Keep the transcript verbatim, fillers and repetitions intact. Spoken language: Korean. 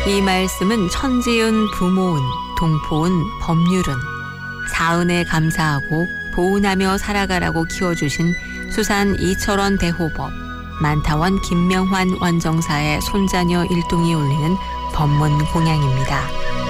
이 말씀은 천지은 부모은 동포은 법률은 사은에 감사하고 보은하며 살아가라고 키워주신 수산 이철원 대호법, 만타원 김명환 원정사의 손자녀 일동이 올리는 법문 공양입니다.